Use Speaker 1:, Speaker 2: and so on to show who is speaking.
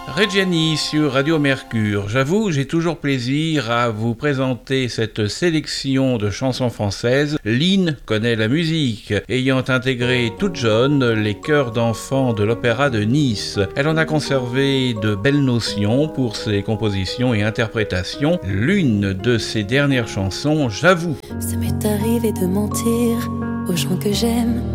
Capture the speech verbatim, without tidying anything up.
Speaker 1: Reggiani sur Radio Mercure. J'avoue, j'ai toujours plaisir à vous présenter cette sélection de chansons françaises. Lynn connaît la musique, ayant intégré toute jeune les chœurs d'enfants de l'Opéra de Nice. Elle en a conservé de belles notions pour ses compositions et interprétations. L'une de ses dernières chansons, J'avoue.
Speaker 2: Ça m'est arrivé de mentir aux gens que j'aime.